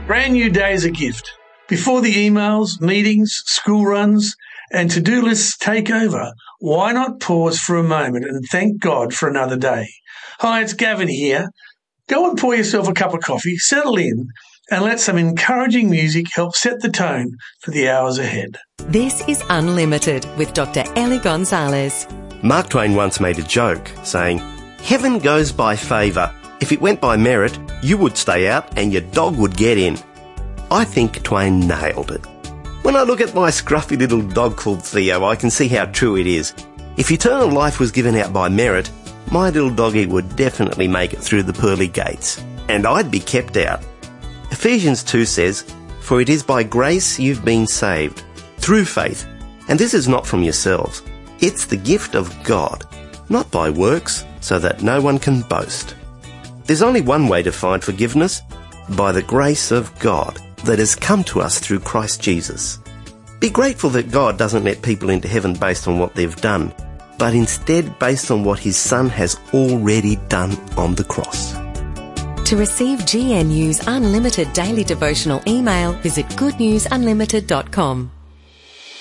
Brand new day is a gift. Before the emails, meetings, school runs, and to-do lists take over, why not pause for a moment and thank God for another day? Hi, it's Gavin here. Go and pour yourself a cup of coffee, settle in, and let some encouraging music help set the tone for the hours ahead. This is Unlimited with Dr. Ellie Gonzalez. Mark Twain once made a joke saying, "Heaven goes by favour. If it went by merit, you would stay out and your dog would get in." I think Twain nailed it. When I look at my scruffy little dog called Theo, I can see how true it is. If eternal life was given out by merit, my little doggy would definitely make it through the pearly gates, and I'd be kept out. Ephesians 2 says, "For it is by grace you've been saved, through faith, and this is not from yourselves. It's the gift of God, not by works, so that no one can boast." There's only one way to find forgiveness, by the grace of God that has come to us through Christ Jesus. Be grateful that God doesn't let people into heaven based on what they've done, but instead based on what His Son has already done on the cross. To receive GNU's Unlimited Daily Devotional email, visit goodnewsunlimited.com.